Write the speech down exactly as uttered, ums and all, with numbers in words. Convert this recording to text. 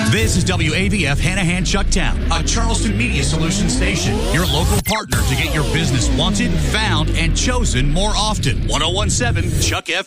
This is W A V F Hanahan Chucktown, a Charleston Media Solutions station. Your local partner to get your business wanted, found, and chosen more often. ten seventeen Chuck F M.